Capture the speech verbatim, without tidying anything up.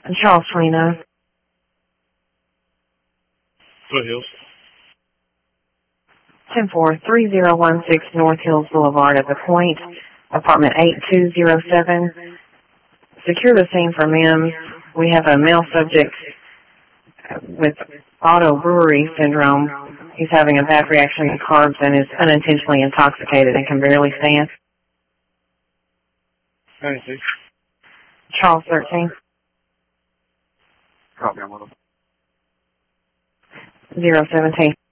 Charles twenty-nine. Foothills. ten four three zero one six North Hills Boulevard at the Point, apartment eight two zero seven. Secure the scene for M I M S. We have a male subject with auto-brewery syndrome. He's having a bad reaction to carbs and is unintentionally intoxicated and can barely stand. ninety-six. Charles thirteen. Copy, I'm with him. zero seventeen.